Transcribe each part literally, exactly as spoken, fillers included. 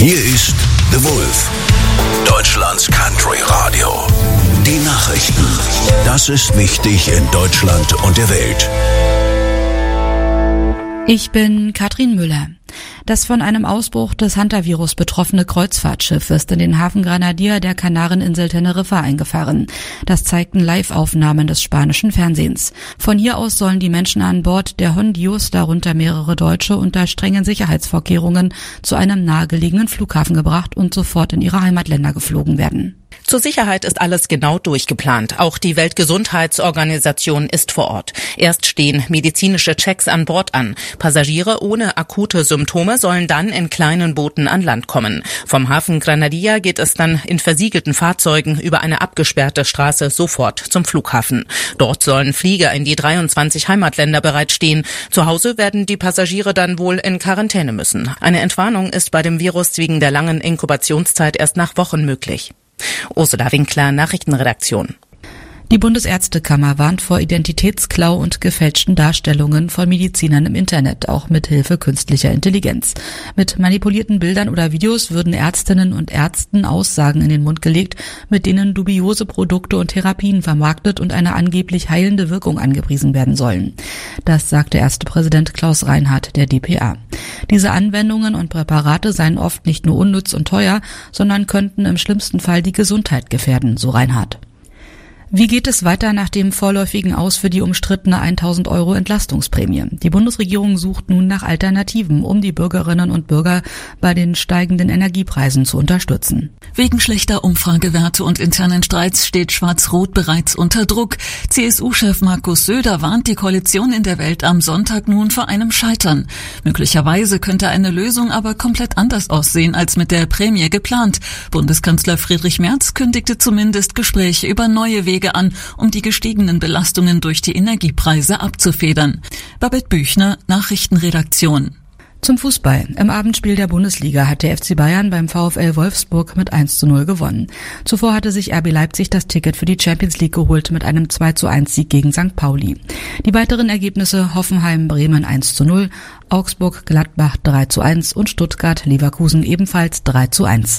Hier ist The Wolf, Deutschlands Country Radio. Die Nachrichten. Das ist wichtig in Deutschland und der Welt. Ich bin Katrin Müller. Das von einem Ausbruch des Hantavirus betroffene Kreuzfahrtschiff ist in den Hafen Granadilla der Kanareninsel Teneriffa eingefahren. Das zeigten Live-Aufnahmen des spanischen Fernsehens. Von hier aus sollen die Menschen an Bord der Hondius, darunter mehrere Deutsche, unter strengen Sicherheitsvorkehrungen zu einem nahegelegenen Flughafen gebracht und sofort in ihre Heimatländer geflogen werden. Zur Sicherheit ist alles genau durchgeplant. Auch die Weltgesundheitsorganisation ist vor Ort. Erst stehen medizinische Checks an Bord an. Passagiere ohne akute Symptome sollen dann in kleinen Booten an Land kommen. Vom Hafen Granadilla geht es dann in versiegelten Fahrzeugen über eine abgesperrte Straße sofort zum Flughafen. Dort sollen Flieger in die dreiundzwanzig Heimatländer bereitstehen. Zu Hause werden die Passagiere dann wohl in Quarantäne müssen. Eine Entwarnung ist bei dem Virus wegen der langen Inkubationszeit erst nach Wochen möglich. Ursula Winkler, Nachrichtenredaktion. Die Bundesärztekammer warnt vor Identitätsklau und gefälschten Darstellungen von Medizinern im Internet, auch mit Hilfe künstlicher Intelligenz. Mit manipulierten Bildern oder Videos würden Ärztinnen und Ärzten Aussagen in den Mund gelegt, mit denen dubiose Produkte und Therapien vermarktet und eine angeblich heilende Wirkung angepriesen werden sollen. Das sagte Ärztepräsident Klaus Reinhardt der D P A. Diese Anwendungen und Präparate seien oft nicht nur unnütz und teuer, sondern könnten im schlimmsten Fall die Gesundheit gefährden, so Reinhardt. Wie geht es weiter nach dem vorläufigen Aus für die umstrittene tausend Euro Entlastungsprämie? Die Bundesregierung sucht nun nach Alternativen, um die Bürgerinnen und Bürger bei den steigenden Energiepreisen zu unterstützen. Wegen schlechter Umfragewerte und internen Streits steht Schwarz-Rot bereits unter Druck. C S U-Chef Markus Söder warnt die Koalition in der Welt am Sonntag nun vor einem Scheitern. Möglicherweise könnte eine Lösung aber komplett anders aussehen als mit der Prämie geplant. Bundeskanzler Friedrich Merz kündigte zumindest Gespräche über neue Wege an, um die gestiegenen Belastungen durch die Energiepreise abzufedern. Babette Büchner, Nachrichtenredaktion. Zum Fußball. Im Abendspiel der Bundesliga hat der F C Bayern beim VfL Wolfsburg mit eins zu null gewonnen. Zuvor hatte sich R B Leipzig das Ticket für die Champions League geholt mit einem zwei zu eins Sieg gegen Sankt Pauli. Die weiteren Ergebnisse: Hoffenheim Bremen eins zu null, Augsburg Gladbach drei zu eins und Stuttgart Leverkusen ebenfalls drei zu eins.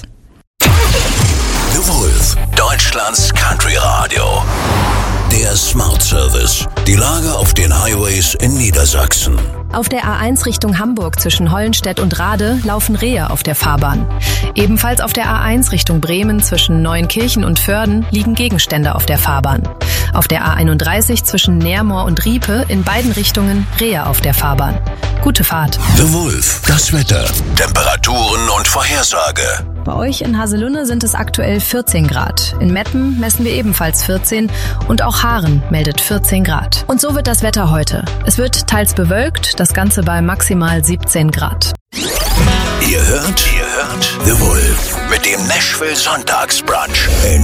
The Wolf, Deutschlands Country Radio. Der Smart Service. Die Lage auf den Highways in Niedersachsen. Auf der A eins Richtung Hamburg zwischen Hollenstedt und Rade laufen Rehe auf der Fahrbahn. Ebenfalls auf der A eins Richtung Bremen zwischen Neuenkirchen und Vörden liegen Gegenstände auf der Fahrbahn. Auf der A einunddreißig zwischen Neermoor und Riepe in beiden Richtungen Rehe auf der Fahrbahn. Gute Fahrt. The Wolf, das Wetter, Temperaturen und Vorhersage. Bei euch in Haselünne sind es aktuell vierzehn Grad. In Meppen messen wir ebenfalls vierzehn und auch Haaren meldet vierzehn Grad. Und so wird das Wetter heute. Es wird teils bewölkt, das Ganze bei maximal siebzehn Grad. Ihr hört, ihr hört The Wolf mit dem Nashville Sonntagsbrunch in